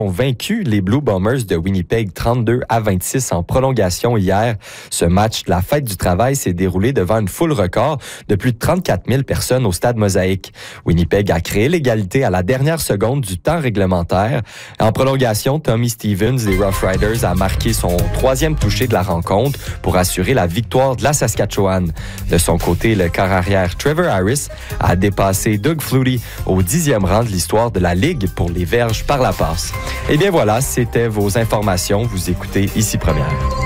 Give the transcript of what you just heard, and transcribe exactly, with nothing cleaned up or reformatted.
ont vaincu les Blue Bombers de Winnipeg trente-deux à vingt-six en prolongation hier. Ce match de la fête du travail s'est déroulé devant une foule record de plus de trente-quatre mille personnes au stade Mosaïque. Winnipeg a créé l'égalité à la dernière seconde du temps réglementaire. En prolongation, Tommy Stevens des Rough Riders a marqué son troisième touché de la rencontre pour assurer la victoire de la Saskatchewan. De son côté, le quart arrière Trevor Harris a dépassé Doug Flutie au dixième rang de l'histoire de la Ligue pour les verges par la passe. Eh bien voilà, c'était vos informations. Vous écoutez Ici Première.